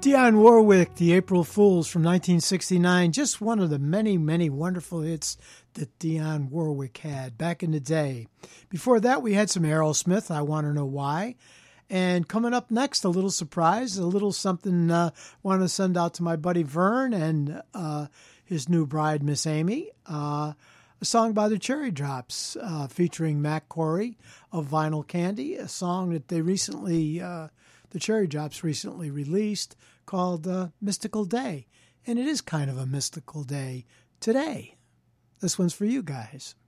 Dionne Warwick, The April Fools from 1969, just one of the many, many wonderful hits that Dionne Warwick had back in the day. Before that, we had some Aerosmith, I Want to Know Why. And coming up next, a little surprise, a little something I want to send out to my buddy Vern and his new bride, Miss Amy. A song by the Cherry Drops featuring Mac Corey of Vinyl Candy, a song that they recently, the Cherry Drops recently released called Mystical Day. And it is kind of a mystical day today. This one's for you guys.